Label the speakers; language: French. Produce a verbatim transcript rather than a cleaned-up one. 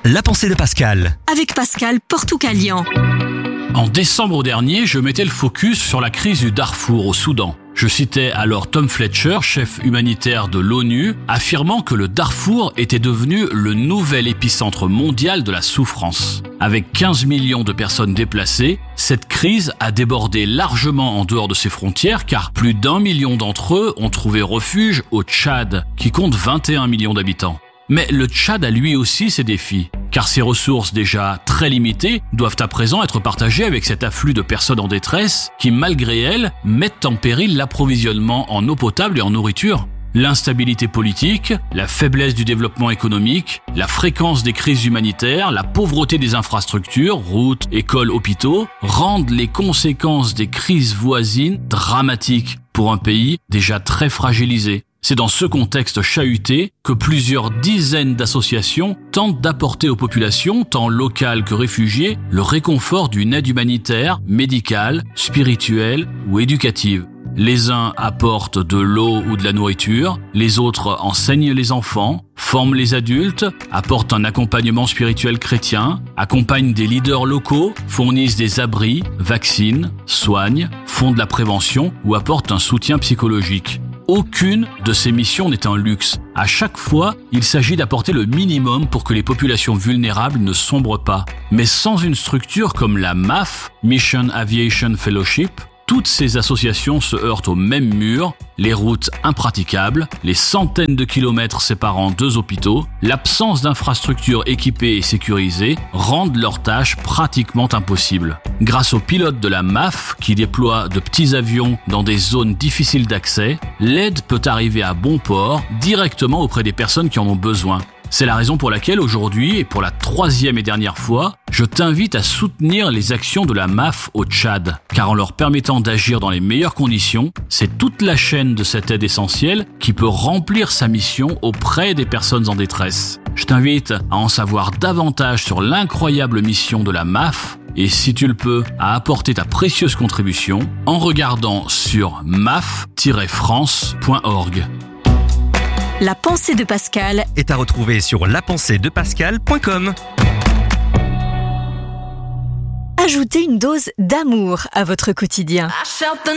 Speaker 1: La pensée de Pascal.
Speaker 2: Avec Pascal Portoucalian.
Speaker 3: En décembre dernier, je mettais le focus sur la crise du Darfour au Soudan. Je citais alors Tom Fletcher, chef humanitaire de l'ONU, affirmant que le Darfour était devenu le nouvel épicentre mondial de la souffrance. Avec quinze millions de personnes déplacées, cette crise a débordé largement en dehors de ses frontières car plus d'un million d'entre eux ont trouvé refuge au Tchad, qui compte vingt et un millions d'habitants. Mais le Tchad a lui aussi ses défis, car ses ressources déjà très limitées doivent à présent être partagées avec cet afflux de personnes en détresse qui, malgré elles, mettent en péril l'approvisionnement en eau potable et en nourriture. L'instabilité politique, la faiblesse du développement économique, la fréquence des crises humanitaires, la pauvreté des infrastructures, routes, écoles, hôpitaux, rendent les conséquences des crises voisines dramatiques pour un pays déjà très fragilisé. C'est dans ce contexte chahuté que plusieurs dizaines d'associations tentent d'apporter aux populations, tant locales que réfugiées, le réconfort d'une aide humanitaire, médicale, spirituelle ou éducative. Les uns apportent de l'eau ou de la nourriture, les autres enseignent les enfants, forment les adultes, apportent un accompagnement spirituel chrétien, accompagnent des leaders locaux, fournissent des abris, vaccinent, soignent, font de la prévention ou apportent un soutien psychologique. Aucune de ces missions n'est un luxe. À chaque fois, il s'agit d'apporter le minimum pour que les populations vulnérables ne sombrent pas. Mais sans une structure comme la M A F, Mission Aviation Fellowship, toutes ces associations se heurtent au même mur, les routes impraticables, les centaines de kilomètres séparant deux hôpitaux, l'absence d'infrastructures équipées et sécurisées rendent leurs tâches pratiquement impossibles. Grâce aux pilotes de la M A F qui déploient de petits avions dans des zones difficiles d'accès, l'aide peut arriver à bon port directement auprès des personnes qui en ont besoin. C'est la raison pour laquelle aujourd'hui, et pour la troisième et dernière fois, je t'invite à soutenir les actions de la M A F au Tchad, car en leur permettant d'agir dans les meilleures conditions, c'est toute la chaîne de cette aide essentielle qui peut remplir sa mission auprès des personnes en détresse. Je t'invite à en savoir davantage sur l'incroyable mission de la M A F, et si tu le peux, à apporter ta précieuse contribution en regardant sur maf tiret france point org.
Speaker 2: La pensée de Pascal
Speaker 1: Est à retrouver sur la pensée de pascal point com.
Speaker 2: Ajoutez une dose d'amour à votre quotidien.